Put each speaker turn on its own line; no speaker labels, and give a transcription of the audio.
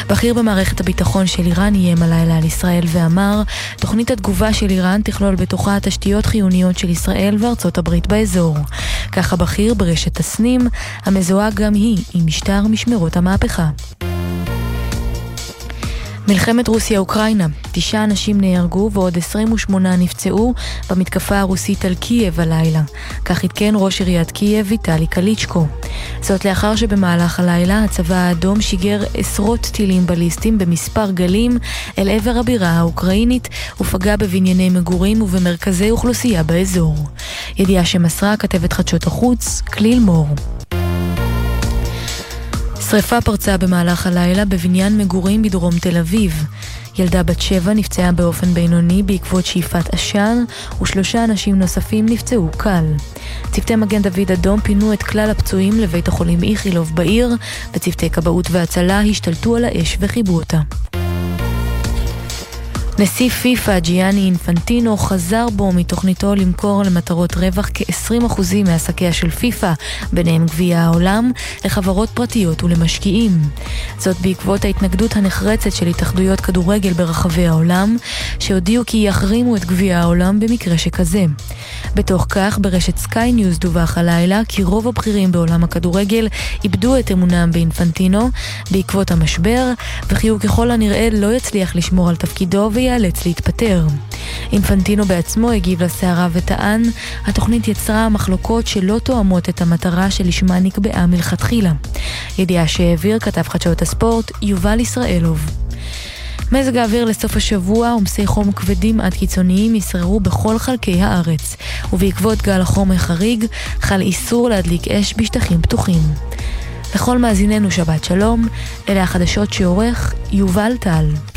בכיר במערכת הביטחון של איראן איים הלילה על ישראל ואמר, תוכנית התגובה של איראן תכלול בתוכה תשתיות חיוניות של ישראל וארצות הברית באזור. ככה בכיר ברשת תסנים, המזוהה גם היא עם משטר משמרות המהפכה. מלחמת רוסיה-אוקראינה, 9 אנשים נהרגו ועוד 28 נפצעו במתקפה הרוסית על קייב הלילה. כך התקן ראש עיריית קייב ויטלי קליצ'קו. זאת לאחר שבמהלך הלילה הצבא האדום שיגר עשרות טילים בליסטיים במספר גלים אל עבר הבירה האוקראינית ופגע בבנייני מגורים ובמרכזי אוכלוסייה באזור. ידיעה שמסרה כתבת חדשות החוץ, כליל מור. שריפה פרצה במהלך הלילה בבניין מגורים בדרום תל אביב. ילדה בת 7 נפצעה באופן בינוני בעקבות שאיפת עשן, ו3 אנשים נוספים נפצעו קל. צוותי מגן דוד אדום פינו את כלל הפצועים לבית החולים איכילוב בעיר, וצוותי כבאות והצלה השתלטו על האש וחיבו אותה. נשיא פיפה ג'יאני אינפנטינו חזר בו מתוכניתו למכור למטרות רווח כ-20% מעסקיה של פיפה, ביניהם גביע העולם, לחברות פרטיות ולמשקיעים. זאת בעקבות ההתנגדות הנחרצת של התאחדויות כדורגל ברחבי העולם, שהודיעו כי יחרימו את גביע העולם במקרה שכזה. בתוך כך, ברשת סקיי ניוז דווח הלילה כי רוב הבכירים בעולם הכדורגל איבדו את אמונם באינפנטינו בעקבות המשבר, וכי הוא ככל הנראה לא יצליח לשמור על תפקידו ויאלץ להתפטר. אינפנטינו בעצמו הגיב לסערה וטען, התוכנית יצרה מחלוקות שלא תואמות את המטרה שלשמה נקבעה מלכתחילה. ידיעה שהעביר כתב חדשות הספורט יובל ישראלוב. מזג האוויר לסוף השבוע, עומסי חום כבדים עד קיצוניים ישררו בכל חלקי הארץ, ובעקבות גל החום החריג חל איסור להדליק אש בשטחים פתוחים. לכל מאזיננו שבת שלום, אלה החדשות שעורך יובל טל.